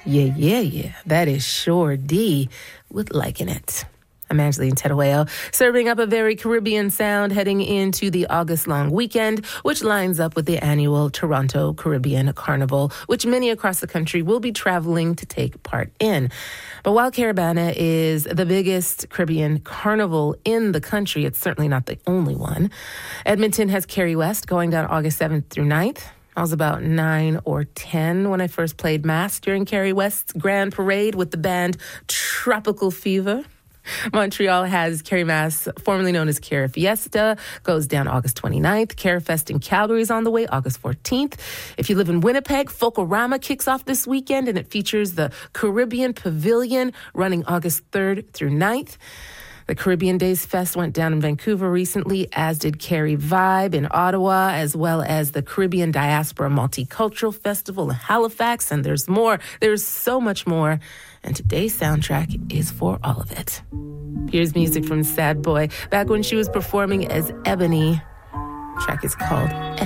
Yeah. That is Sure D with Liking It. I'm Angeline Teruel, serving up a very Caribbean sound heading into the August-long weekend, which lines up with the annual Toronto Caribbean Carnival, which many across the country will be traveling to take part in. But while Caribana is the biggest Caribbean carnival in the country, it's certainly not the only one. Edmonton has Carrie West going down August 7th through 9th. I was about 9 or 10 when I first played Mass during Carrie West's Grand Parade with the band Tropical Fever. Montreal has Carrie Mass, formerly known as Carrie Fiesta, goes down August 29th. Carrie Fest in Calgary is on the way August 14th. If you live in Winnipeg, Folkorama kicks off this weekend, and it features the Caribbean Pavilion running August 3rd through 9th. The Caribbean Days Fest went down in Vancouver recently, as did Carrie Vibe in Ottawa, as well as the Caribbean Diaspora Multicultural Festival in Halifax. And there's more. There's so much more. And today's soundtrack is for all of it. Here's music from Sad Boy, back when she was performing as Ebony. The track is called